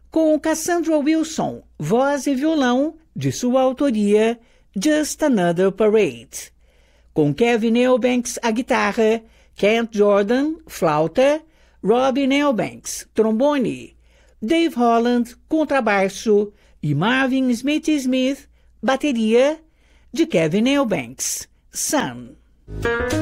com Cassandra Wilson, voz e violão, de sua autoria, Just Another Parade. Com Kevin Eubanks, a guitarra, Kent Jordan, flauta, Robin Eubanks, trombone, Dave Holland, contrabaixo e Marvin Smith, bateria, de Kevin Eubanks, Sun.